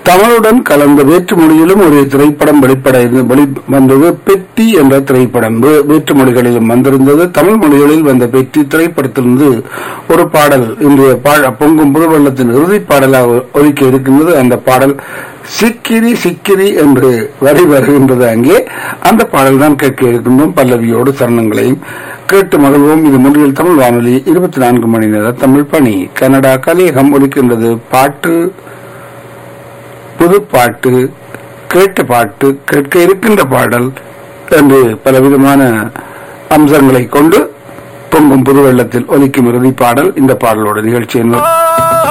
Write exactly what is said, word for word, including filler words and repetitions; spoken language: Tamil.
தமிழுடன் கலந்த வேற்றுமொழியிலும் ஒரு திரைப்படம் வெளிப்பட வெளி வந்தது. பெட்டி என்ற திரைப்படம் வே- வேற்றுமொழிகளிலும் வந்திருந்தது. தமிழ் மொழிகளில் வந்த பெட்டி திரைப்படத்திலிருந்து ஒரு பாடல் இன்றைய பா- பொங்கும் புதுவெள்ளத்தின் இறுதி பாடலாக ஒலிக்க இருக்கின்றது. அந்த பாடல் சிக்கிரி சிக்கிரி என்று வரி வருகின்றது. அங்கே அந்த பாடல் தான் கேட்க இருக்கின்றோம். பல்லவியோடு சரணங்களையும் கேட்டு மகிழ்வோம். இது முன்றில் தமிழ் வானொலி இருபத்தி நான்கு மணி நேர தமிழ் பணி. கனடா கலையகம் ஒலிக்கின்றது. பாட்டு, புது பாட்டு, கேட்ட பாட்டு, கேட்க இருக்கின்ற பாடல் என்று பலவிதமான அம்சங்களை கொண்டு பொங்கும் புது வெள்ளத்தில் ஒலிக்கும் இறுதி பாடல் இந்த பாடலோட நிகழ்ச்சியின்